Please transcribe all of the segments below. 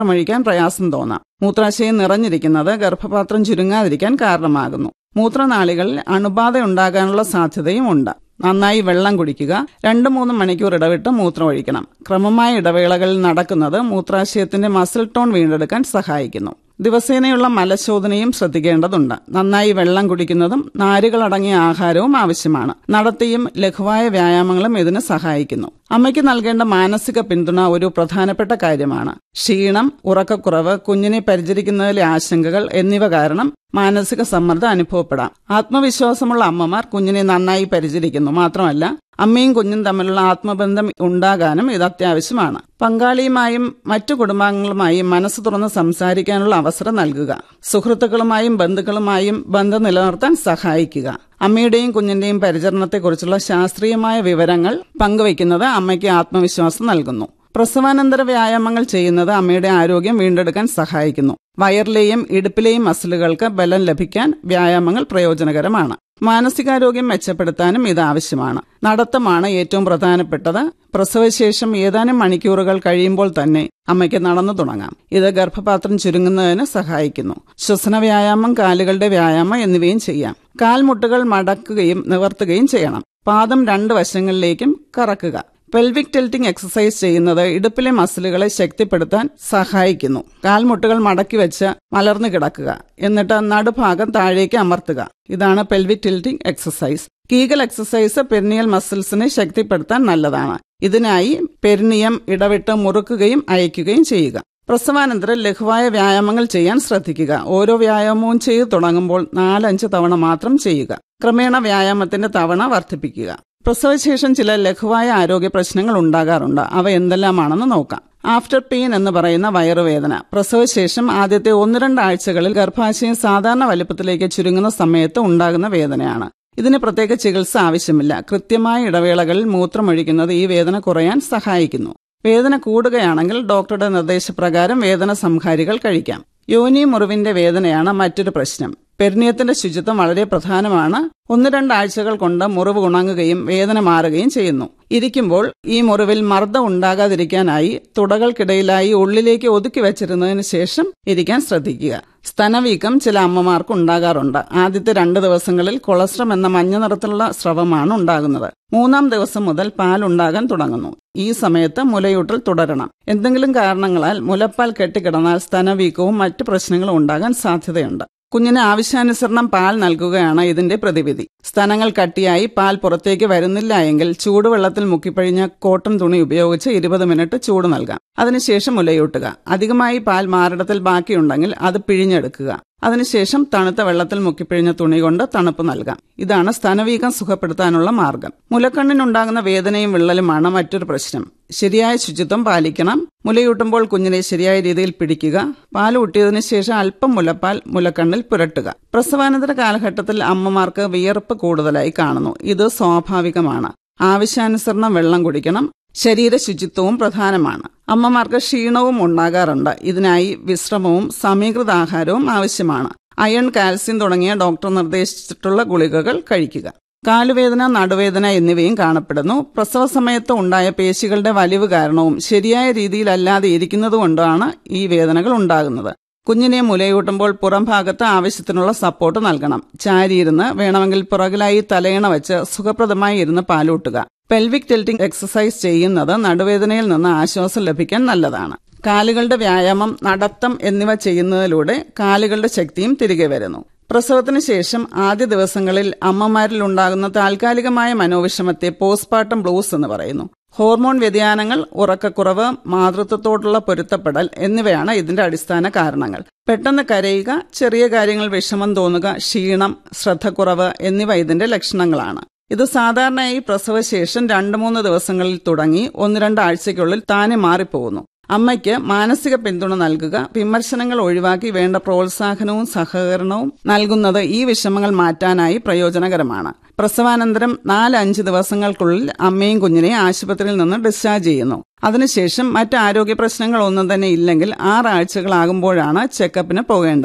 മൂത്രമൊഴിക്കാൻ പ്രയാസം തോന്നാം. മൂത്രാശയം നിറഞ്ഞിരിക്കുന്നത് ഗർഭപാത്രം ചുരുങ്ങാതിരിക്കാൻ കാരണമാകുന്നു. മൂത്രനാളികളിൽ അണുബാധ ഉണ്ടാകാനുള്ള സാധ്യതയും ഉണ്ട്. നന്നായി വെള്ളം കുടിക്കുക. 2-3 മണിക്കൂർ ഇടവിട്ട് മൂത്രമൊഴിക്കണം. ക്രമമായ ഇടവേളകളിൽ നടക്കുന്നത് മൂത്രാശയത്തിന്റെ മസിൽ ടോൺ വീണ്ടെടുക്കാൻ സഹായിക്കുന്നു. ദിവസേനയുള്ള മലശോധനയും ശ്രദ്ധിക്കേണ്ടതുണ്ട്. നന്നായി വെള്ളം കുടിക്കുന്നതും നാരുകളടങ്ങിയ ആഹാരവും ആവശ്യമാണ്. നടത്തിയും ലഘുവായ വ്യായാമങ്ങളും ഇതിന് സഹായിക്കുന്നു. അമ്മയ്ക്ക് നൽകേണ്ട മാനസിക പിന്തുണ ഒരു പ്രധാനപ്പെട്ട കാര്യമാണ്. ക്ഷീണം, ഉറക്കക്കുറവ്, കുഞ്ഞിനെ പരിചരിക്കുന്നതിലെ ആശങ്കകൾ എന്നിവ കാരണം മാനസിക സമ്മർദ്ദം അനുഭവപ്പെടാം. ആത്മവിശ്വാസമുള്ള അമ്മമാർ കുഞ്ഞിനെ നന്നായി പരിചരിക്കുന്നു. മാത്രമല്ല, അമ്മയും കുഞ്ഞും തമ്മിലുള്ള ആത്മബന്ധം ഉണ്ടാകാനും ഇത് അത്യാവശ്യമാണ്. പങ്കാളിയുമായും മറ്റു കുടുംബാംഗങ്ങളുമായും മനസ്സ് തുറന്ന് സംസാരിക്കാനുള്ള അവസരം നൽകുക. സുഹൃത്തുക്കളുമായും ബന്ധുക്കളുമായും ബന്ധം നിലനിർത്താൻ സഹായിക്കുക. അമ്മയുടെയും കുഞ്ഞിന്റെയും പരിചരണത്തെക്കുറിച്ചുള്ള ശാസ്ത്രീയമായ വിവരങ്ങൾ പങ്കുവയ്ക്കുന്നത് അമ്മയ്ക്ക് ആത്മവിശ്വാസം നൽകുന്നു. പ്രസവാനന്തര വ്യായാമങ്ങൾ ചെയ്യുന്നത് അമ്മയുടെ ആരോഗ്യം വീണ്ടെടുക്കാൻ സഹായിക്കുന്നു. വയറിലെയും ഇടുപ്പിലെയും മസിലുകൾക്ക് ബലം ലഭിക്കാൻ വ്യായാമങ്ങൾ പ്രയോജനകരമാണ്. മാനസികാരോഗ്യം മെച്ചപ്പെടുത്താനും ഇത് ആവശ്യമാണ്. നടത്തമാണ് ഏറ്റവും പ്രധാനപ്പെട്ടത്. പ്രസവശേഷം ഏതാനും മണിക്കൂറുകൾ കഴിയുമ്പോൾ തന്നെ അമ്മയ്ക്ക് നടന്നു തുടങ്ങാം. ഇത് ഗർഭപാത്രം ചുരുങ്ങുന്നതിന് സഹായിക്കുന്നു. ശ്വസന വ്യായാമം, കാലുകളുടെ വ്യായാമം എന്നിവയും ചെയ്യാം. കാൽമുട്ടുകൾ മടക്കുകയും നിവർത്തുകയും ചെയ്യണം. പാദം 2 വശങ്ങളിലേക്കും കറക്കുക. പെൽവിക് ടിൽറ്റിംഗ് എക്സസൈസ് ചെയ്യുന്നത് ഇടുപ്പിലെ മസിലുകളെ ശക്തിപ്പെടുത്താൻ സഹായിക്കുന്നു. കാൽമുട്ടുകൾ മടക്കി വെച്ച് മലർന്നു കിടക്കുക. എന്നിട്ട് നടുഭാഗം താഴേക്ക് അമർത്തുക. ഇതാണ് pelvic tilting exercise. Kegel exercise perennial മസിൽസിനെ ശക്തിപ്പെടുത്താൻ നല്ലതാണ്. ഇതിനായി പെരിനിയം ഇടവിട്ട് മുറുക്കുകയും അയക്കുകയും ചെയ്യുക. പ്രസവാനന്തരം ലഘുവായ വ്യായാമങ്ങൾ ചെയ്യാൻ ശ്രദ്ധിക്കുക. ഓരോ വ്യായാമവും ചെയ്തു തുടങ്ങുമ്പോൾ 4-5 തവണ മാത്രം ചെയ്യുക. ക്രമേണ വ്യായാമത്തിന്റെ തവണ വർദ്ധിപ്പിക്കുക. പ്രസവശേഷം ചില ലഘുവായ ആരോഗ്യ പ്രശ്നങ്ങൾ ഉണ്ടാകാറുണ്ട്. അവ എന്തെല്ലാമാണെന്ന് നോക്കാം. ആഫ്റ്റർ പെയിൻ എന്ന് പറയുന്ന വയറുവേദന. പ്രസവശേഷം ആദ്യത്തെ 1-2 ആഴ്ചകളിൽ ഗർഭാശയം സാധാരണ വലുപ്പത്തിലേക്ക് ചുരുങ്ങുന്ന സമയത്ത് ഉണ്ടാകുന്ന വേദനയാണ്. ഇതിന് പ്രത്യേക ചികിത്സ ആവശ്യമില്ല. കൃത്യമായ ഇടവേളകളിൽ മൂത്രമൊഴിക്കുന്നത് ഈ വേദന കുറയാൻ സഹായിക്കുന്നു. വേദന കൂടുകയാണെങ്കിൽ ഡോക്ടറുടെ നിർദ്ദേശപ്രകാരം വേദന സംഹാരികൾ കഴിക്കാം. യോനി മുറിവിന്റെ വേദനയാണ് മറ്റൊരു പ്രശ്നം. പെരിനിയത്തിന്റെ ശുചിത്വം വളരെ പ്രധാനമാണ്. 1-2 ആഴ്ചകൾ കൊണ്ട് മുറിവ് ഉണങ്ങുകയും വേദന മാറുകയും ചെയ്യുന്നു. ഇരിക്കുമ്പോൾ ഈ മുറിവിൽ മർദ്ദം ഉണ്ടാകാതിരിക്കാനായി തുടകൾക്കിടയിലായി ഉള്ളിലേക്ക് ഒതുക്കി വെച്ചിരുന്നതിന് ശേഷം ഇരിക്കാൻ ശ്രദ്ധിക്കുക. സ്തനവീക്കം ചില അമ്മമാർക്ക് ഉണ്ടാകാറുണ്ട്. ആദ്യത്തെ 2 ദിവസങ്ങളിൽ കൊളസ്ട്രം എന്ന മഞ്ഞ നിറത്തിലുള്ള സ്രവമാണ് ഉണ്ടാകുന്നത്. 3-ാം ദിവസം മുതൽ പാൽ ഉണ്ടാകാൻ തുടങ്ങുന്നു. ഈ സമയത്ത് മുലയൂട്ടൽ തുടരണം. എന്തെങ്കിലും കാരണങ്ങളാൽ മുലപ്പാൽ കെട്ടിക്കിടന്നാൽ സ്തനവീക്കവും മറ്റു പ്രശ്നങ്ങളും ഉണ്ടാകാൻ സാധ്യതയുണ്ട്. കുഞ്ഞിന് ആവശ്യാനുസരണം പാൽ നൽകുകയാണ് ഇതിന്റെ പ്രതിവിധി. സ്തനങ്ങൾ കട്ടിയായി പാൽ പുറത്തേക്ക് വരുന്നില്ല എങ്കിൽ ചൂടുവെള്ളത്തിൽ മുക്കിപ്പഴിഞ്ഞ കോട്ടൺ തുണി ഉപയോഗിച്ച് 20 മിനിറ്റ് ചൂട് നൽകാം. അതിനുശേഷം മുലയൂട്ടുക. അധികമായി പാൽ മാറിടത്തിൽ ബാക്കിയുണ്ടെങ്കിൽ അത് പിഴിഞ്ഞെടുക്കുക. അതിനുശേഷം തണുത്ത വെള്ളത്തിൽ മുക്കിപ്പിഴിഞ്ഞ തുണി കൊണ്ട് തണുപ്പ് നൽകാം. ഇതാണ് സ്തനവീകം സുഖപ്പെടുത്താനുള്ള മാർഗം. മുലക്കണ്ണിനുണ്ടാകുന്ന വേദനയും വിള്ളലുമാണ് മറ്റൊരു പ്രശ്നം. ശരിയായ ശുചിത്വം പാലിക്കണം. മുലയൂട്ടുമ്പോൾ കുഞ്ഞിനെ ശരിയായ രീതിയിൽ പിടിക്കുക. പാൽ ഊട്ടിയതിനു ശേഷം അല്പം മുലപ്പാൽ മുലക്കണ്ണിൽ പുരട്ടുക. പ്രസവാനന്തര കാലഘട്ടത്തിൽ അമ്മമാർക്ക് വിയർപ്പ് കൂടുതലായി കാണുന്നു. ഇത് സ്വാഭാവികമാണ്. ആവശ്യാനുസരണം വെള്ളം കുടിക്കണം. ശരീര ശുചിത്വവും പ്രധാനമാണ്. അമ്മമാർക്ക് ക്ഷീണവും ഉണ്ടാകാറുണ്ട്. ഇതിനായി വിശ്രമവും സമീകൃത ആഹാരവും ആവശ്യമാണ്. അയൺ, കാൽസ്യം തുടങ്ങിയ ഡോക്ടർ നിർദ്ദേശിച്ചിട്ടുള്ള ഗുളികകൾ കഴിക്കുക. കാലുവേദന, നടുവേദന എന്നിവയും കാണപ്പെടുന്നു. പ്രസവ സമയത്ത് ഉണ്ടായ പേശികളുടെ വലിവ് കാരണവും ശരിയായ രീതിയിലല്ലാതെ ഇരിക്കുന്നതുകൊണ്ടാണ് ഈ വേദനകൾ ഉണ്ടാകുന്നത്. കുഞ്ഞിനെ മുലയൂട്ടുമ്പോൾ പുറം ഭാഗത്ത് ആവശ്യത്തിനുള്ള സപ്പോർട്ട് നൽകണം. ചാരിയിരുന്ന്, വേണമെങ്കിൽ പുറകിലായി തലയിണ വെച്ച് സുഖപ്രദമായി ഇരുന്ന് പാലൂട്ടുക. പെൽവിക് ടിൽറ്റിംഗ് എക്സസൈസ് ചെയ്യുന്നത് നടുവേദനയിൽ നിന്ന് ആശ്വാസം ലഭിക്കാൻ നല്ലതാണ്. കാലുകളുടെ വ്യായാമം, നടത്തം എന്നിവ ചെയ്യുന്നതിലൂടെ കാലുകളുടെ ശക്തിയും തിരികെ വരുന്നു. പ്രസവത്തിന് ശേഷം ആദ്യ ദിവസങ്ങളിൽ അമ്മമാരിൽ ഉണ്ടാകുന്ന താൽക്കാലികമായ മനോവിഷമത്തെ പോസ്റ്റ്പാർട്ടം ബ്ലൂസ് എന്ന് പറയുന്നു. ഹോർമോൺ വ്യതിയാനങ്ങൾ, ഉറക്കക്കുറവ്, മാതൃത്വത്തോടുള്ള പൊരുത്തപ്പെടൽ എന്നിവയാണ് ഇതിന്റെ അടിസ്ഥാന കാരണങ്ങൾ. പെട്ടെന്ന് കരയുക, ചെറിയ കാര്യങ്ങൾ വിഷമം തോന്നുക, ക്ഷീണം, ശ്രദ്ധക്കുറവ് എന്നിവ ഇതിന്റെ ലക്ഷണങ്ങളാണ്. ഇത് സാധാരണയായി പ്രസവശേഷം 2-3 ദിവസങ്ങളിൽ തുടങ്ങി 1-2 ആഴ്ചയ്ക്കുള്ളിൽ താനെ മാറിപ്പോകുന്നു. അമ്മയ്ക്ക് മാനസിക പിന്തുണ നൽകുക. വിമർശനങ്ങൾ ഒഴിവാക്കി വേണ്ട പ്രോത്സാഹനവും സഹകരണവും നൽകുന്നത് ഈ വിഷമങ്ങൾ മാറ്റാനായി പ്രയോജനകരമാണ്. പ്രസവാനന്തരം 4-5 ദിവസങ്ങൾക്കുള്ളിൽ അമ്മയും കുഞ്ഞിനെ ആശുപത്രിയിൽ നിന്ന് ഡിസ്ചാർജ് ചെയ്യുന്നു. അതിനുശേഷം മറ്റ് ആരോഗ്യ പ്രശ്നങ്ങൾ ഒന്നും തന്നെ ഇല്ലെങ്കിൽ 6 ആഴ്ചകളാകുമ്പോഴാണ് ചെക്കപ്പിന് പോകേണ്ടത്.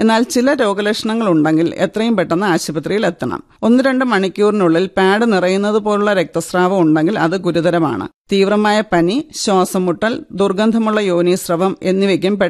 എന്നാൽ ചില രോഗലക്ഷണങ്ങൾ ഉണ്ടെങ്കിൽ എത്രയും പെട്ടെന്ന് ആശുപത്രിയിൽ എത്തണം. 1-2 മണിക്കൂറിനുള്ളിൽ പാഡ് നിറയുന്നത് പോലുള്ള രക്തസ്രാവം ഉണ്ടെങ്കിൽ അത് ഗുരുതരമാണ്. തീവ്രമായ പനി, ശ്വാസം മുട്ടൽ, ദുർഗന്ധമുള്ള യോനീസ്രവം എന്നിവയ്ക്കും